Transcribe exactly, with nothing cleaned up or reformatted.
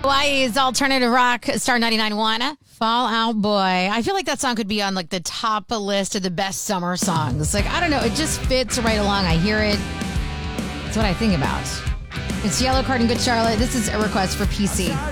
Hawaii's alternative rock, Star ninety-nine point one, Fall Out Boy. I feel like that song could be on like the top list of the best summer songs. Like, I don't know, it just fits right along. I hear it. That's what I think about. It's Yellow Card and Good Charlotte. This is a request for P C.